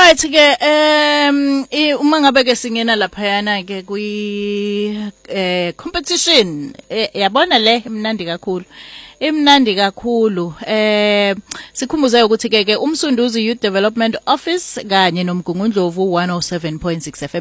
Alright ke uma ngabe ke singena lapha yana ke kwi competition yabona le imnandi kakhulu. Imnandi kakhulu sikhumbuze ukuthi ke umsunduzi Youth Development Office kanye nomgungundlovu 107.6 FM